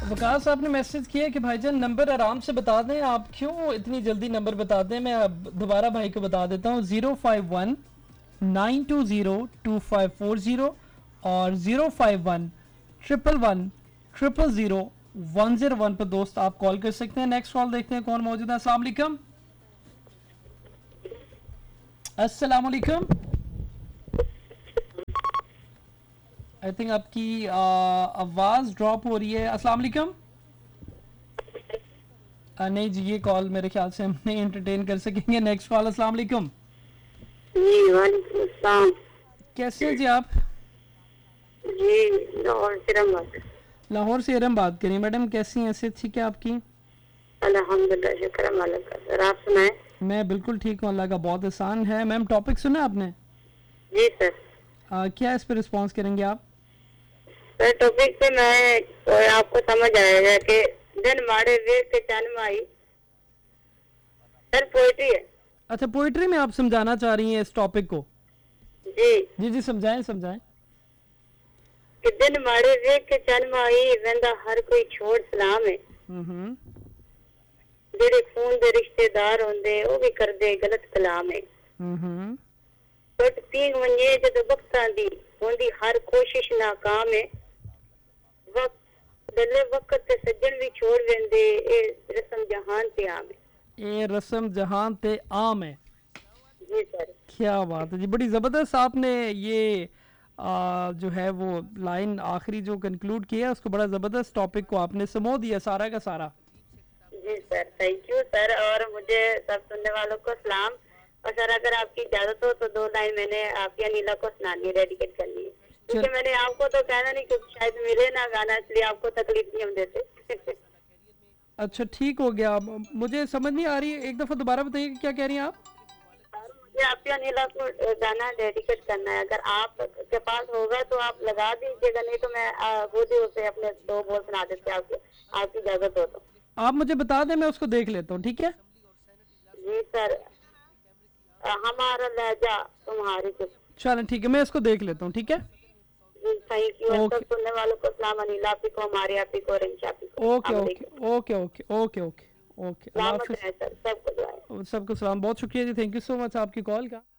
वकास साहब ने मैसेज किया कि भाईजान नंबर आराम से बता दें, आप क्यों इतनी जल्दी नंबर बता दें। मैं अब दोबारा भाई को बता देता हूँ, 051-920-2540 और 051-111-001 पर दोस्त आप कॉल कर सकते हैं। नेक्स्ट कॉल देखते हैं कौन मौजूद है। अस्सलाम वालेकुम। अस्सलाम वालेकुम। आई थिंक आपकी आवाज ड्रॉप हो रही है। अस्सलाम वालेकुम। नहीं जी, ये कॉल मेरे ख्याल से हम नहीं एंटरटेन कर सकेंगे। Next call. अस्सलाम वालेकुम। जी वालेकुम अस्सलाम। कैसे हैं जी आप? जी लाहौर से रहमत। लाहौर से इरम बात करें। मैडम कैसी हैं, सेहत ठीक है आपकी? अल्हम्दुलिल्लाह, शुक्र है मालिक का। सर आप सुनाएं। मैं बिल्कुल ठीक हूँ, अल्लाह का बहुत एहसान है। मैम टॉपिक सुना आपने? जी सर। क्या इस पर रिस्पॉन्स करेंगे आप? सर टॉपिक पे मैं तो आपको समझ आएगा कि दिन माड़े वे के चन माई। सर पोइट्री है। अच्छा, पोइट्री में आप समझाना चाह रही हैं इस टॉपिक को? जी जी जी, समझाएं समझाएं। कि दिन माड़े वे के चन माई वेंदा हर कोई छोड़ सलाम है। जेड़े खून दे रिश्तेदार होंदे वो भी करदे गलत कलाम है। बट तीन वंजे जद वक्तां दी होंदी हर कोशिश नाकाम है। वक्त दले वक्त ते सज्जन भी छोड़ वेंदे ए रस्म जहान ते आम है। ये रस्म जहान ते आम है। जी सर। क्या बात है जी, बड़ी ज़बरदस्त आपने ये जो है वो लाइन आखिरी जो कंक्लूड किया उसको, बड़ा ज़बरदस्त टॉपिक को आपने समो दिया सारा का सारा। जी सर, थैंक यू सर। और मुझे सब सुनने वालों को सलाम। और सर अगर आपकी इजाजत हो तो दो लाइन मैंने आपकी अनिला को सुनानी है, डेडिकेट करनी है। क्योंकि मैंने आपको तो कहना नहीं, क्योंकि शायद मिले ना गाना, इसलिए आपको तकलीफ नहीं हम देते। अच्छा ठीक हो गया। मुझे समझ नहीं आ रही है, एक दफ़ा दोबारा बताइए क्या कह रही हैं आप? मुझे आपकी अनिला को गाना डेडिकेट करना है। अगर आप के पास होगा तो आप लगा दीजिएगा, नहीं तो मैं खुद ही उसे अपने दो बोल सुना देते आपकी इजाजत हो तो। आप मुझे बता दें, मैं उसको देख लेता हूँ, ठीक है? जी सर। हमारा लहजा तुम्हारी चुप। चलें ठीक है, मैं इसको देख लेता हूँ, ठीक है? जी थैंक यू। सब सुनने वालों को सलाम। अनिला आपी को, हमारी आपी को, रिंशा आपी को। Okay okay okay okay okay okay okay. सबको दुआएं। सबको सलाम, बहुत शुक्रिया जी, थैंक यू सो मच आपकी कॉल का।